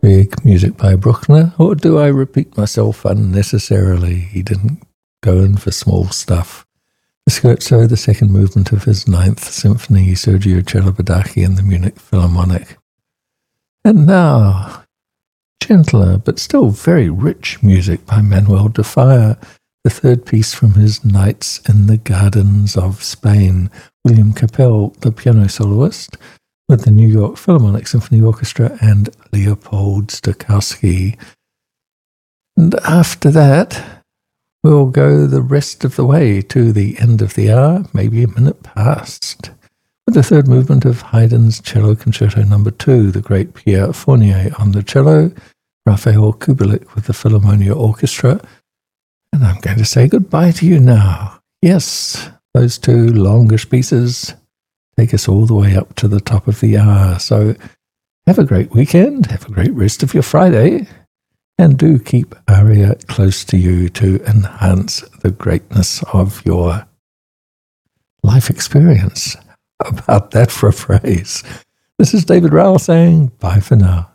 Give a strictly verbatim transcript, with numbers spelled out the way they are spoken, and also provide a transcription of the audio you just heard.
Big music by Bruckner, or do I repeat myself unnecessarily? He didn't go in for small stuff. The Scherzo, the second movement of his Ninth Symphony, Sergio Celibidache and the Munich Philharmonic. And now, gentler but still very rich music by Manuel de Falla, the third piece from his Nights in the Gardens of Spain. William Capell, the piano soloist, with the New York Philharmonic Symphony Orchestra and Leopold Stokowski. And after that, we'll go the rest of the way to the end of the hour, maybe a minute past, with the third movement of Haydn's Cello Concerto Number Two, the great Pierre Fournier on the cello, Raphael Kubelik with the Philharmonia Orchestra. And I'm going to say goodbye to you now. Yes, those two longish pieces take us all the way up to the top of the hour. So have a great weekend, have a great rest of your Friday, and do keep ARIA close to you to enhance the greatness of your life experience. How about that for a phrase? This is David Rowell saying bye for now.